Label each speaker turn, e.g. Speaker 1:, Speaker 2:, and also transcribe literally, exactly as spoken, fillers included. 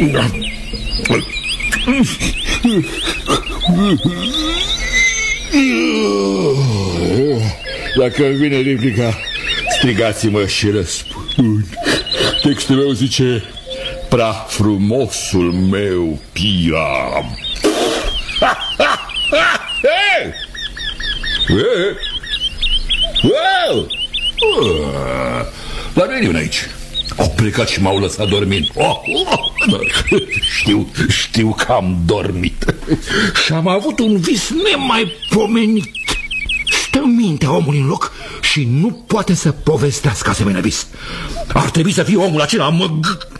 Speaker 1: Dacă îmi vine replica, strigați-mă și răspund. Textul meu zice: prea frumosul meu Piam. Hey! Hey! Wow! Dar nu e nimeni aici. Au plecat și m-au lăsat dormind. Oh, oh, știu, știu că am dormit. Și am avut un vis nemaipomenit. Stă mintea omului în loc și nu poate să povestească asemenea vis. Ar trebui să fie omul acela măg...